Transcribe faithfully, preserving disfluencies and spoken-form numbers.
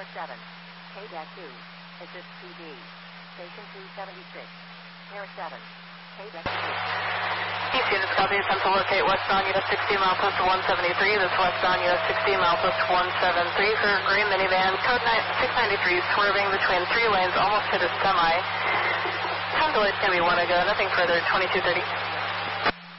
seven. K two. Assist P D. Station two seventy-six. Air seven. K two. East units copy, attempt to locate westbound U S sixteen, milepost one seventy-three. This westbound U S sixteen, milepost one seventy-three for green minivan, code six ninety-three, swerving between three lanes, almost hit a semi. Time delay is going to be one ago, nothing further, twenty-two thirty.